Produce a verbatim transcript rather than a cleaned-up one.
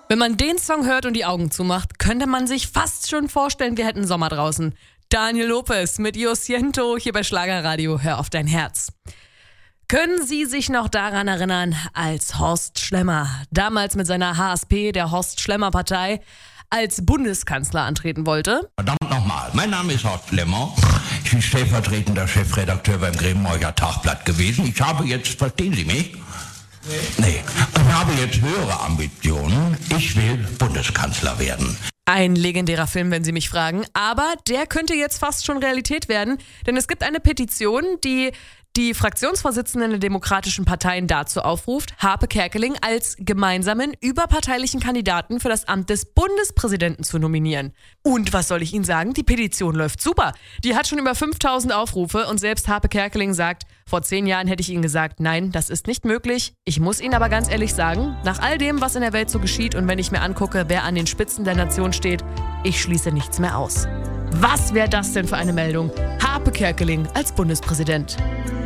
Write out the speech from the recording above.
Wenn man den Song hört und die Augen zumacht, könnte man sich fast schon vorstellen, wir hätten Sommer draußen. Daniel Lopez mit Yo Siento hier bei Schlagerradio. Hör auf dein Herz. Können Sie sich noch daran erinnern, als Horst Schlemmer, damals mit seiner H S P, der Horst-Schlemmer-Partei, als Bundeskanzler antreten wollte? Verdammt nochmal, mein Name ist Horst Schlemmer. Ich bin stellvertretender Chefredakteur beim Grevenbroicher Tagblatt gewesen. Ich habe jetzt, verstehen Sie mich? Nee. Ich habe jetzt höhere Ambitionen. Ich will Bundeskanzler werden. Ein legendärer Film, wenn Sie mich fragen. Aber der könnte jetzt fast schon Realität werden. Denn es gibt eine Petition, die die Fraktionsvorsitzenden der demokratischen Parteien dazu aufruft, Harpe Kerkeling als gemeinsamen überparteilichen Kandidaten für das Amt des Bundespräsidenten zu nominieren. Und was soll ich Ihnen sagen? Die Petition läuft super. Die hat schon über fünftausend Aufrufe und selbst Harpe Kerkeling sagt, vor zehn Jahren hätte ich Ihnen gesagt, nein, das ist nicht möglich. Ich muss Ihnen aber ganz ehrlich sagen, nach all dem, was in der Welt so geschieht und wenn ich mir angucke, wer an den Spitzen der Nation steht, ich schließe nichts mehr aus. Was wäre das denn für eine Meldung? Harpe Kerkeling als Bundespräsident.